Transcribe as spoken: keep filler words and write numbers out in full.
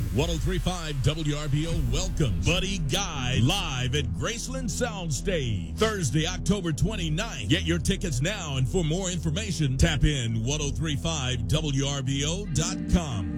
ten thirty-five W R B O welcomes Buddy Guy live at Graceland Soundstage Thursday, October twenty-ninth. Get your tickets now, and for more information, tap in ten thirty-five W R B O dot com.